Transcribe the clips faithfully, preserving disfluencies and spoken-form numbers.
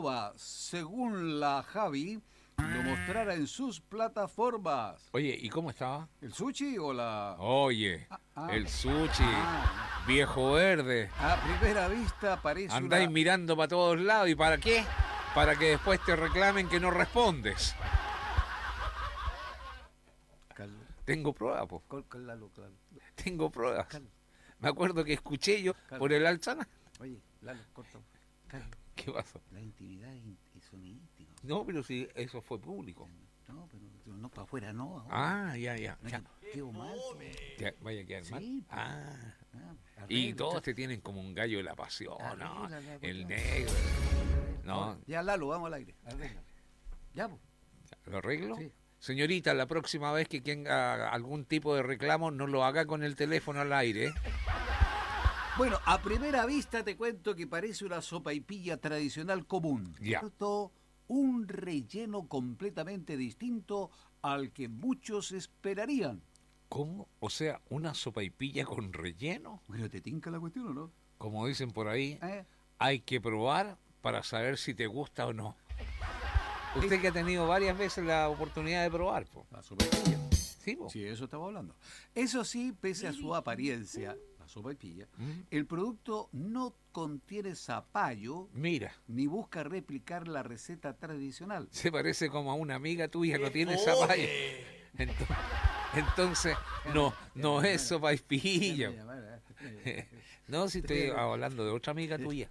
arroba, según la Javi, lo mostrara en sus plataformas. Oye, ¿y cómo estaba? ¿El sushi o la...? Oye, Ah, ah. el sushi, Ah. viejo verde. A primera vista parece Andáis una... mirando para todos lados. ¿Y para qué? Para que después te reclamen que no respondes. Calma. Tengo pruebas, po. Col- Lalo, claro. Tengo pruebas. Calma. Me acuerdo que escuché yo Calma. por el Alzana. Oye, Lalo, corta. Calma. ¿Qué pasó? La intimidad in- son íntimos. No, pero si eso fue público. No, pero no para afuera, no. ahora. Ah, ya, ya. No, ya. que quedo mal. Ya, vaya a quedar Sí, mal. pues. Ah. Ah, Y arregla, todos tra- te tienen como un gallo de la pasión, ¿no? arregla la El cuestión. negro. No, Ya, Lalo, vamos al aire. Arregla. Ya, pues. ¿lo arreglo? Sí. Señorita, la próxima vez que tenga algún tipo de reclamo, no lo haga con el teléfono al aire. ¿eh? Bueno, a primera vista te cuento que parece una sopaipilla tradicional común. Ya. ¿Cierto? Un relleno completamente distinto al que muchos esperarían. ¿Cómo? O sea, una sopaipilla con relleno. Bueno, ¿te tinca la cuestión o no? Como dicen por ahí, ¿Eh? hay que probar para saber si te gusta o no. Usted que ha tenido varias veces la oportunidad de probar, po. La sopaipilla. ¿Sí, po? Sí, eso estaba hablando. Eso sí, pese a su apariencia, la sopaipilla, ¿Mm? el producto no contiene zapallo Mira, ni busca replicar la receta tradicional. se parece como a una amiga tuya, no tiene zapallo. Entonces, entonces no, no es sopaipilla. No, si estoy hablando de otra amiga tuya.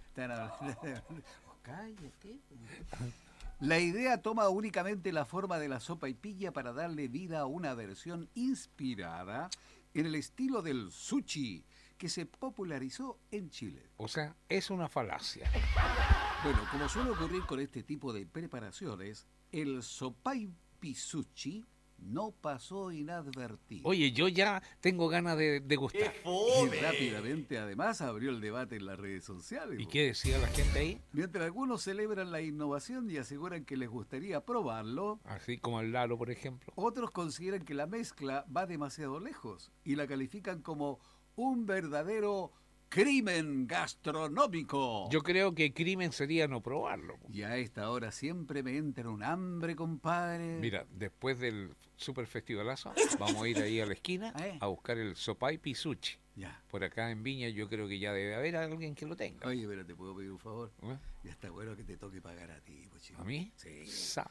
Cállate. La idea toma únicamente la forma de la sopaipilla para darle vida a una versión inspirada en el estilo del sushi que se popularizó en Chile. O sea, es una falacia. Bueno, como suele ocurrir con este tipo de preparaciones, el sopaipisushi no pasó inadvertido. Oye, yo ya tengo ganas de, de gustar. Y rápidamente además abrió el debate en las redes sociales. ¿Y qué decía la gente ahí? Mientras algunos celebran la innovación y aseguran que les gustaría probarlo, Así como el Lalo, por ejemplo. otros consideran que la mezcla va demasiado lejos y la califican como un verdadero crimen gastronómico. Yo creo que crimen sería no probarlo. Y a esta hora siempre me entra un hambre, compadre. Mira, después del super festivalazo, vamos a ir ahí a la esquina ¿Eh? a buscar el sopaipisushi. Ya. Por acá en Viña yo creo que ya debe haber alguien que lo tenga. Oye, pero te puedo pedir un favor. ¿Eh? Ya está bueno que te toque pagar a ti, pues, chico. ¿A mí? Sí. Sa-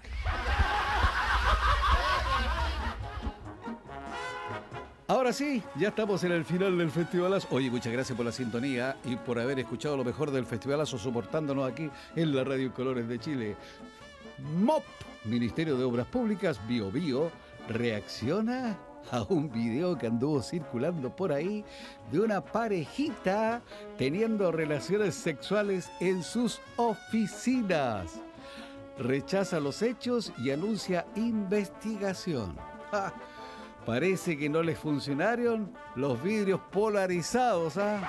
Ahora sí, ya estamos en el final del Festivalazo. Oye, muchas gracias por la sintonía y por haber escuchado lo mejor del Festivalazo, soportándonos aquí en la Radio Colores de Chile. M O P, Ministerio de Obras Públicas, Bio Bio, reacciona a un video que anduvo circulando por ahí de una parejita teniendo relaciones sexuales en sus oficinas. Rechaza los hechos y anuncia investigación. ¡Ja! Parece que no les funcionaron los vidrios polarizados, ¿ah?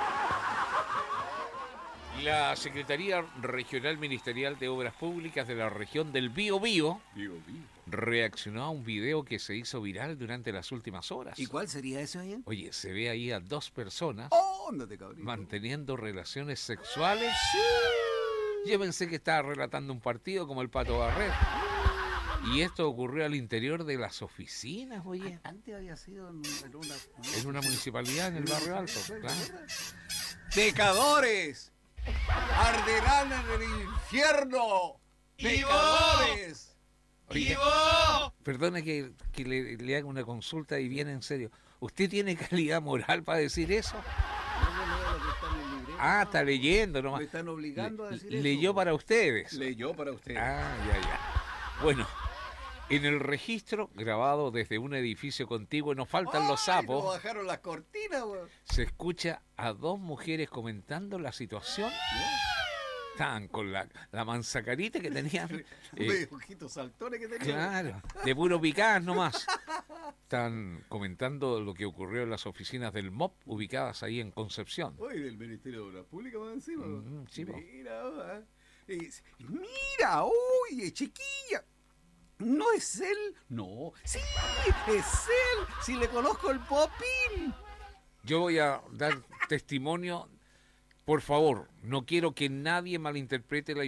La Secretaría Regional Ministerial de Obras Públicas de la región del Bío Bío reaccionó a un video que se hizo viral durante las últimas horas. ¿Y cuál sería ese ahí? Oye, se ve ahí a dos personas ¡Oh, ándate, cabrito! manteniendo relaciones sexuales. Yo pensé que estaba relatando un partido como el Pato Barret. Y esto ocurrió al interior de las oficinas, oye. Antes había sido en, en una... En una municipalidad en el barrio alto, claro. ¡Pecadores! ¡Arderán en el infierno! ¡Pecadores! Oye, perdone que, que le, le haga una consulta y viene en serio. ¿Usted tiene calidad moral para decir eso? Ah, está leyendo nomás. Me están obligando a decir Le- eso. Leyó para ustedes. Leyó para usted. Ah, ya, ya. Bueno, en el registro grabado desde un edificio contiguo, nos faltan los ¡Ay, sapos, nos bajaron las cortinas, weón! se escucha a dos mujeres comentando la situación. Estaban con la, la manzacarita que tenían. eh, Uy, ojitos saltones que tenía. claro, de puro picadas nomás. Están comentando lo que ocurrió en las oficinas del M O P ubicadas ahí en Concepción. Uy, del Ministerio de Obras Públicas más encima. Mm, sí, po. Mira, ah. Y- mira, uy, chiquilla. ¿No es él? No. Sí, es él. Si le conozco el popín. Yo voy a dar testimonio. Por favor, no quiero que nadie malinterprete la